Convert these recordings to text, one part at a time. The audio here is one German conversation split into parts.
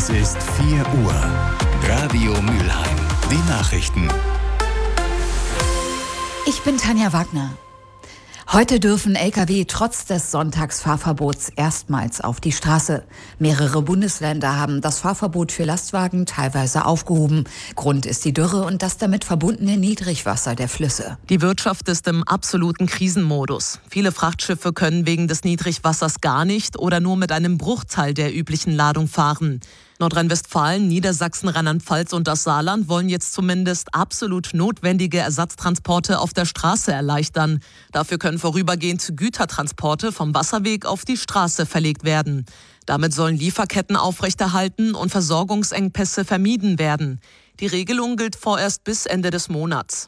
Es ist 4 Uhr. Radio Mülheim. Die Nachrichten. Ich bin Tanja Wagner. Heute dürfen Lkw trotz des Sonntagsfahrverbots erstmals auf die Straße. Mehrere Bundesländer haben das Fahrverbot für Lastwagen teilweise aufgehoben. Grund ist die Dürre und das damit verbundene Niedrigwasser der Flüsse. Die Wirtschaft ist im absoluten Krisenmodus. Viele Frachtschiffe können wegen des Niedrigwassers gar nicht oder nur mit einem Bruchteil der üblichen Ladung fahren. Nordrhein-Westfalen, Niedersachsen, Rheinland-Pfalz und das Saarland wollen jetzt zumindest absolut notwendige Ersatztransporte auf der Straße erleichtern. Dafür können vorübergehend Gütertransporte vom Wasserweg auf die Straße verlegt werden. Damit sollen Lieferketten aufrechterhalten und Versorgungsengpässe vermieden werden. Die Regelung gilt vorerst bis Ende des Monats.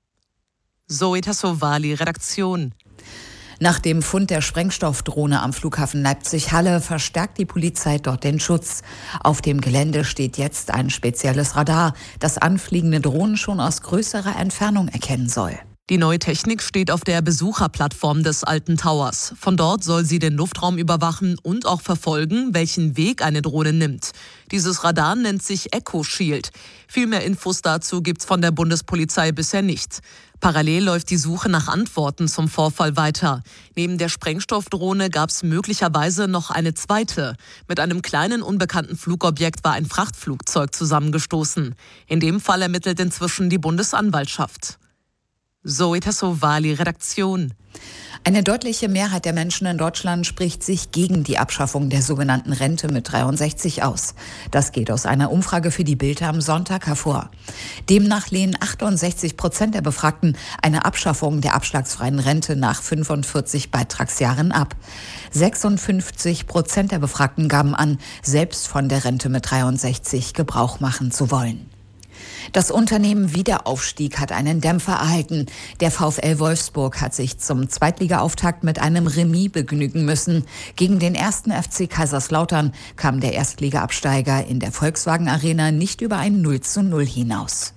Zoe Tassovali, Redaktion. Nach dem Fund der Sprengstoffdrohne am Flughafen Leipzig-Halle verstärkt die Polizei dort den Schutz. Auf dem Gelände steht jetzt ein spezielles Radar, das anfliegende Drohnen schon aus größerer Entfernung erkennen soll. Die neue Technik steht auf der Besucherplattform des Alten Towers. Von dort soll sie den Luftraum überwachen und auch verfolgen, welchen Weg eine Drohne nimmt. Dieses Radar nennt sich Echo Shield. Viel mehr Infos dazu gibt's von der Bundespolizei bisher nicht. Parallel läuft die Suche nach Antworten zum Vorfall weiter. Neben der Sprengstoffdrohne gab's möglicherweise noch eine zweite. Mit einem kleinen unbekannten Flugobjekt war ein Frachtflugzeug zusammengestoßen. In dem Fall ermittelt inzwischen die Bundesanwaltschaft. Zoe Tassovali, Redaktion. Eine deutliche Mehrheit der Menschen in Deutschland spricht sich gegen die Abschaffung der sogenannten Rente mit 63 aus. Das geht aus einer Umfrage für die Bild am Sonntag hervor. Demnach lehnen 68% der Befragten eine Abschaffung der abschlagsfreien Rente nach 45 Beitragsjahren ab. 56% der Befragten gaben an, selbst von der Rente mit 63 Gebrauch machen zu wollen. Das Unternehmen Wiederaufstieg hat einen Dämpfer erhalten. Der VfL Wolfsburg hat sich zum Zweitligaauftakt mit einem Remis begnügen müssen. Gegen den 1. FC Kaiserslautern kam der Erstligaabsteiger in der Volkswagen Arena nicht über ein 0:0 hinaus.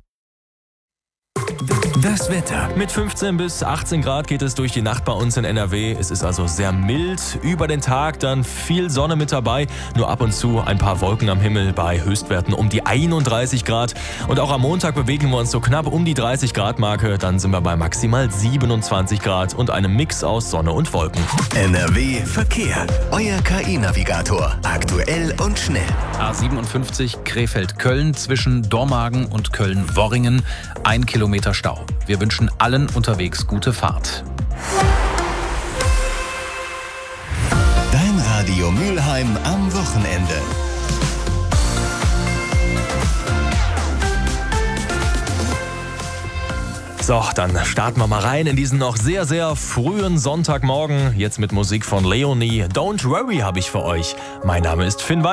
Das Wetter. Mit 15 bis 18 Grad geht es durch die Nacht bei uns in NRW. Es ist also sehr mild. Über den Tag dann viel Sonne mit dabei. Nur ab und zu ein paar Wolken am Himmel bei Höchstwerten um die 31 Grad. Und auch am Montag bewegen wir uns so knapp um die 30 Grad Marke. Dann sind wir bei maximal 27 Grad und einem Mix aus Sonne und Wolken. NRW Verkehr. Euer KI-Navigator. Aktuell und schnell. A57 Krefeld-Köln zwischen Dormagen und Köln-Worringen. 1 Kilometer Stau. Wir wünschen allen unterwegs gute Fahrt. Dein Radio Mülheim am Wochenende. So, dann starten wir mal rein in diesen noch sehr, sehr frühen Sonntagmorgen. Jetzt mit Musik von Leonie. Don't Worry habe ich für euch. Mein Name ist Finn Weiß.